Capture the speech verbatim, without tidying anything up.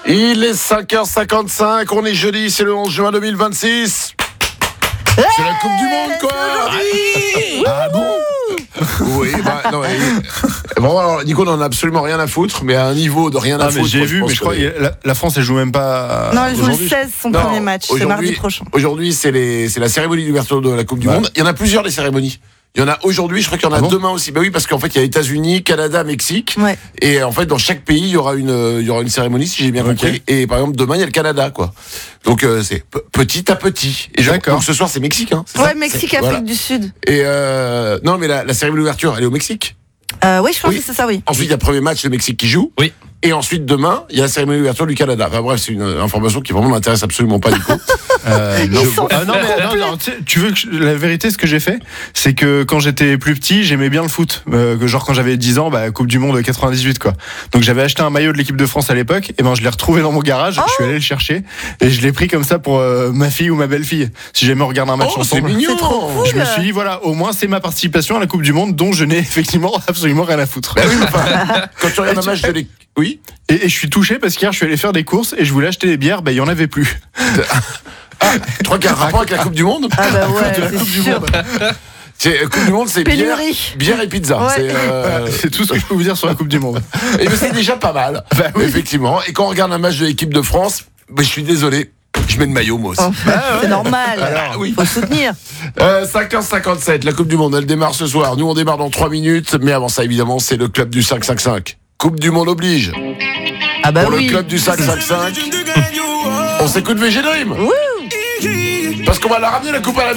Il est cinq heures cinquante-cinq, on est jeudi, c'est le onze juin deux mille vingt-six. C'est la Coupe du Monde, quoi. Ah bon? Oui, bah non. Mais... Bon, alors, Nico n'en a absolument rien à foutre, mais à un niveau de rien à ah, foutre. Mais j'ai moi, vu, je mais je crois que la, la France, elle joue même pas. Non, elle joue le aujourd'hui. seize, son Non, premier match. C'est mardi prochain. Aujourd'hui, c'est, les, c'est la cérémonie d'ouverture de la Coupe du Ouais. Monde. Il y en a plusieurs, les cérémonies. Il y en a aujourd'hui, je crois qu'il y en a Ah bon demain aussi. Bah oui, parce qu'en fait, il y a États-Unis, Canada, Mexique. Ouais. Et en fait, dans chaque pays, il y aura une, il y aura une cérémonie, si j'ai bien Ok. compris. Et par exemple, demain, il y a le Canada, quoi. Donc, euh, c'est p- petit à petit. Et je, D'accord. donc, ce soir, c'est Mexique, hein. C'est Ouais, ça Mexique, C'est- Afrique voilà. du Sud. Et euh, non, mais la, la cérémonie d'ouverture, elle est au Mexique. Euh, oui, je pense Oui. que c'est ça, oui. Ensuite, il y a le premier match, le Mexique qui joue. Oui. Et ensuite, demain, il y a la cérémonie d'ouverture du Canada. Enfin bref, c'est une euh, information qui vraiment m'intéresse absolument pas, Nico. Euh, non, Ils sont ah, non, mais, non, non, tu, sais, tu veux que je- la vérité, ce que j'ai fait, c'est que quand j'étais plus petit, j'aimais bien le foot. Euh, que genre quand j'avais dix ans, bah, Coupe du Monde quatre-vingt-dix-huit, quoi. Donc j'avais acheté un maillot de l'équipe de France à l'époque, et ben je l'ai retrouvé dans mon garage, je suis allé le chercher, et je l'ai pris comme ça pour euh, ma fille ou ma belle-fille. Si jamais on regarde un match Oh, c'est ensemble. mignon. C'est trop cool. Je me suis dit, voilà, au moins c'est ma participation à la Coupe du Monde, dont je n'ai effectivement absolument rien à foutre. Bah oui, mais enfin, quand tu regardes un match de l'équipe. Oui. Et, et je suis touché parce qu'hier je suis allé faire des courses et je voulais acheter des bières, bah il y en avait plus. Ah, tu crois qu'il y a un rapport avec la Coupe du Monde? Ah bah ouais, De la c'est Coupe du sûr. Monde. C'est, euh, Coupe du Monde, c'est bière, Pénurie. bière et pizza. Ouais. C'est, euh, C'est tout ce que je peux vous dire sur la Coupe du Monde. et mais c'est déjà pas mal. Bah oui. Effectivement. Et quand on regarde un match de l'équipe de France, bah, je suis désolé. Je mets le maillot, moi aussi. Oh, c'est normal. Alors, oui. Faut soutenir. Euh, cinq heures cinquante-sept, la Coupe du Monde, elle démarre ce soir. Nous, on démarre dans trois minutes. Mais avant ça, évidemment, c'est le club du cinq cinq cinq. Coupe du Monde oblige. Ah bah Pour oui. le club du cinq cinq cinq, on s'écoute V G Dream. Wouh. Parce qu'on va la ramener, la coupe à la